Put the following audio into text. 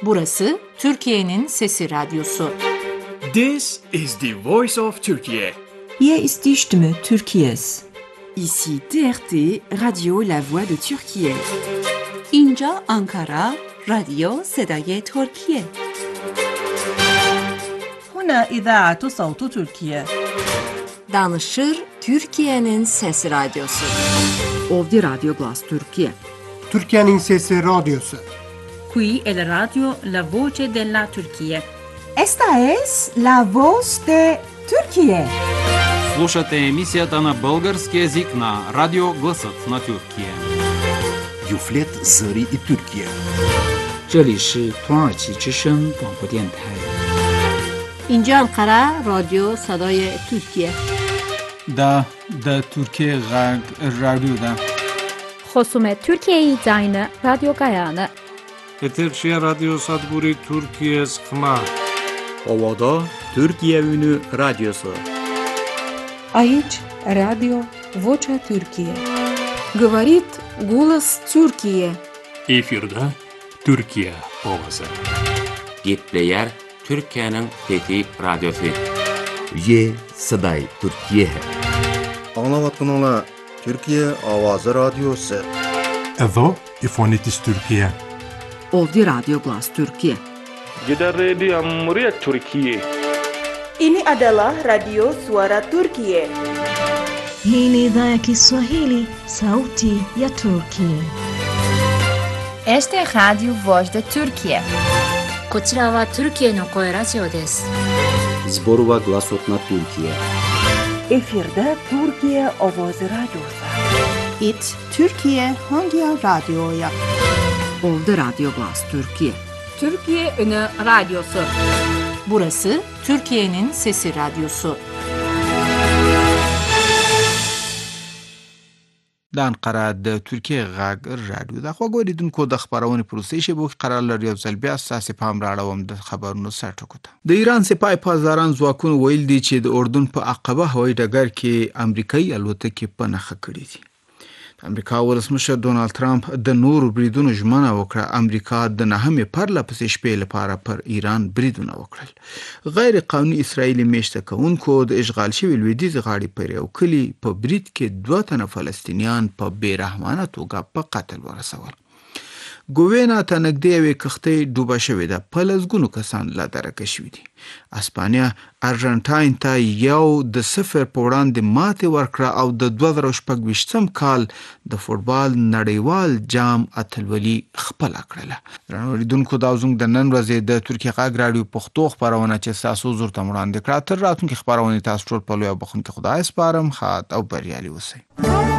Burası Türkiye'nin Sesi Radyosu. This is the voice of Turkey. Hier ist die Stimme Türkiye's. Ici TRT, Radio La Voix de Türkiye. اینجا آنکارا، رادیو صدای ترکیه. هنا إذاعة صوت تركيا. Danışır Türkiye'nin Sesi Radyosu. Ovdje Radio Glas Türkiye. Türkiye'nin Sesi Radyosu. Qui è la radio La Voce della Turchia. Esta es la voz de Turquía. Слушате емисията на български език на Радио Гласът на Тюркия. Юфлет Зари и Türkiye. 这里是土耳其之声广播电台。 اینجا انقره رادیو صدای ترکیه. دا ترکیه غرب رادیو دا. خصوم ترکیه زاین رادیو گایانه. Eterşehir Radyo Sadburi Türkiye Sıkma. Ovada Türkiye Ünü Radyosu. Aici Radio Vocea Türkiye. Говорит голос Türkiye. Efirde Türkiye ovası. Gitleyer Türkiye'nin Fethi Radyosu. Ye Saday Türkiye. Anlavatkanlar Türkiye Avazı Radyosu. Evo İfonitis Türkiye. Ovdje Radio Glas Türkiye. Jeddah Radio Muriat Türkiye. Ini adalah Radio Suara Turkiye. Hii ni idhaa ya Kiswahili, Sauti ya Turkiye. Este es Radio Voz de Turkiye. こちらはトルキエの声ラジオです。 Zborova Glasot na Türkiye. Efirde Türkiye Ovoz Radyosu. It Türkiye Hangi Radyo'ya? Ovdje Radio Glas Türkiye. Türkiye Ünü Radyosu. Burası Türkiye'nin Sesi Radyosu. د انقره د ترکیه غږ رادیو د خو غوډیدونکو د خبرونې پروسې شبو قرار لري او ځل بیا اساسي پام راړوم د خبرونو سرټکو ته. د ایران سپاه پاسداران ځواکونو ویل دي چې د اردن په عقبه هوایي ډګر کې امریکایي الوتکې په نښه کړې دي. امریکا ولسمشر ډونالد ترامپ د نورو بریدونو ژمنه وکړه. امریکا د نهمې پرله پسې شپې لپاره پر ایران بریدونه وکړل. غیر قانوني اسرائیلي میشته کوونکو د اشغال شوي لویدیځ غاړې پر یو کلي په برید کې 2 تنه فلسطینیان په بېرحمانه توګه په قتل ورسول. ګوینا ته نږدې یوې کښتۍ ډوبه شوې ده. په لسګونو کسان لا درکه شوي دي. اسپانیا ارجنټاین ته 1-0 په وړاندې ماتې ورکړه او د 2026 کال د فوټبال نړیوال جام اتلولي خپله کړله. درنو اوریدونکو دا زموږ د نن ورځې د ترکیه غږ رادیو پښتو خپرونه چې ستاسو حضور ته وړاندې کړه. تر راتلونکي خپرونې تاسو ټول په لوی او بخښونکي خدای سپارم. ښاد او بریالي اوسئ.